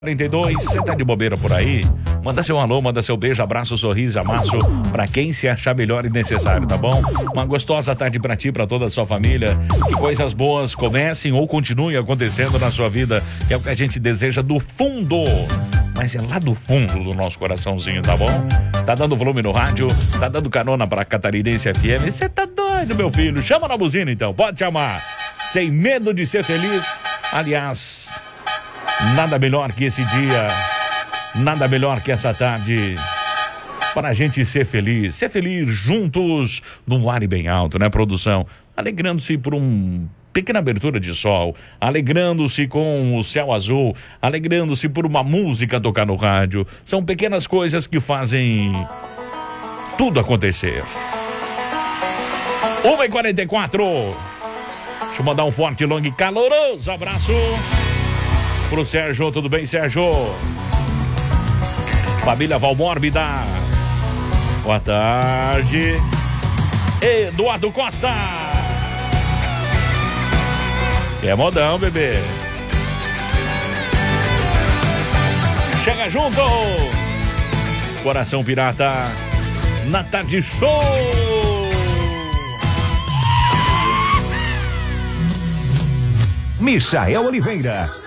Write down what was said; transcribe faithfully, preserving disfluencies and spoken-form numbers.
quarenta e dois, você tá de bobeira por aí? Manda seu alô, manda seu beijo, abraço, sorriso, amasso pra quem se achar melhor e necessário, tá bom? Uma gostosa tarde pra ti, pra toda a sua família. Que coisas boas comecem ou continuem acontecendo na sua vida, que é o que a gente deseja do fundo. Mas é lá do fundo do nosso coraçãozinho, tá bom? Tá dando volume no rádio, tá dando carona pra Catarinense F M. Você tá doido, meu filho? Chama na buzina então, pode chamar. Sem medo de ser feliz. Aliás, nada melhor que esse dia, nada melhor que essa tarde para a gente ser feliz, ser feliz juntos num ar bem alto, né, produção? Alegrando-se por uma pequena abertura de sol, alegrando-se com o céu azul, alegrando-se por uma música tocar no rádio. São pequenas coisas que fazem tudo acontecer. uma e quarenta e quatro. Deixa eu mandar um forte, longo e caloroso abraço pro Sérgio. Tudo bem, Sérgio? Família Valmórbida. Boa tarde. Eduardo Costa. É modão, bebê. Chega junto. Coração Pirata na Tarde Show. Michael Oliveira,